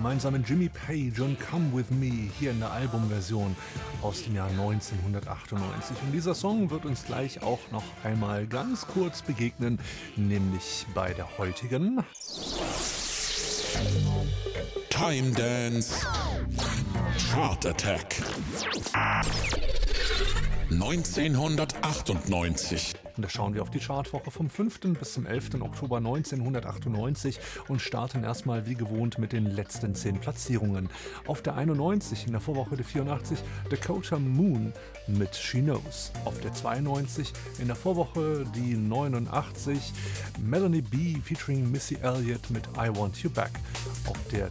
gemeinsamen Jimmy Page und Come With Me hier in der Albumversion aus dem Jahr 1998. Und dieser Song wird uns gleich auch noch einmal ganz kurz begegnen, nämlich bei der heutigen Time Dance Chart Attack 1998. Und da schauen wir auf die Chartwoche vom 5. bis zum 11. Oktober 1998 und starten erstmal wie gewohnt mit den letzten 10 Platzierungen. Auf der 91 in der Vorwoche die 84 Dakota Moon mit She Knows. Auf der 92 in der Vorwoche die 89 Melanie B featuring Missy Elliott mit I Want You Back. Auf der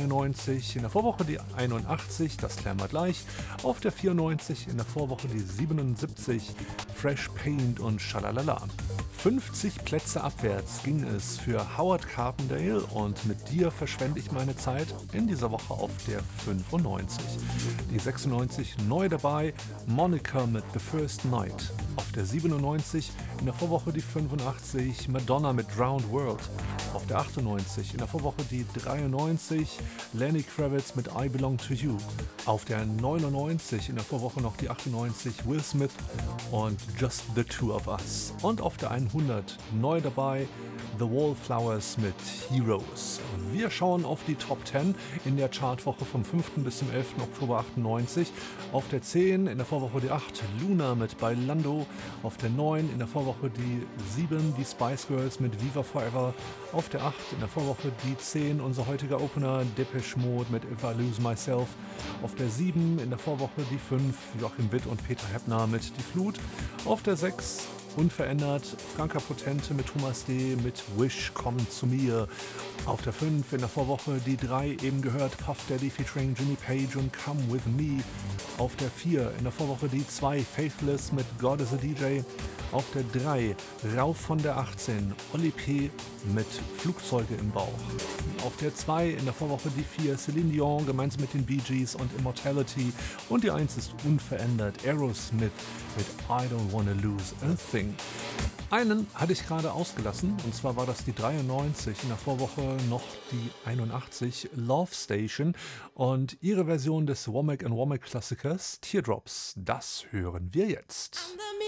93 in der Vorwoche die 81, das klären wir gleich. Auf der 94 in der Vorwoche die 77 Fresh Paint und Schalalala. 50 Plätze abwärts ging es für Howard Carpendale und Mit dir verschwende ich meine Zeit in dieser Woche auf der 95. Die 96 neu dabei, Monica mit The First Night. Auf der 97 in der Vorwoche die 85, Madonna mit Drowned World. Auf der 98 in der Vorwoche die 93, Lenny Kravitz mit I Belong to You. Auf der 99 in der Vorwoche noch die 98, Will Smith und Just the Two of Us. Und auf der 100 neu dabei, The Wallflowers mit Heroes. Wir schauen auf die Top 10 in der Chartwoche vom 5. bis zum 11. Oktober 98. Auf der 10 in der Vorwoche die 8, Luna mit Bailando. Auf der 9 in der Vorwoche die 7, die Spice Girls mit Viva Forever. Auf der 8 in der Vorwoche die 10, unser heutiger Opener Depeche Mode mit If I Lose Myself. Auf der 7 in der Vorwoche die 5, Joachim Witt und Peter Heppner mit Die Flut. Auf der 6 unverändert Franka Potente mit Thomas D. mit Wish, komm zu mir. Auf der 5 in der Vorwoche die 3, eben gehört, Puff Daddy featuring Jimmy Page und Come With Me. Auf der 4 in der Vorwoche die 2, Faithless mit God is a DJ. Auf der 3, rauf von der 18, Oli P. mit Flugzeuge im Bauch. Auf der 2 in der Vorwoche die 4, Celine Dion gemeinsam mit den Bee Gees und Immortality. Und die 1 ist unverändert, Aerosmith mit I Don't Wanna Lose a Thing. Einen hatte ich gerade ausgelassen, und zwar war das die 93, in der Vorwoche noch die 81, Love Station und ihre Version des Womack & Womack Klassikers Teardrops. Das hören wir jetzt.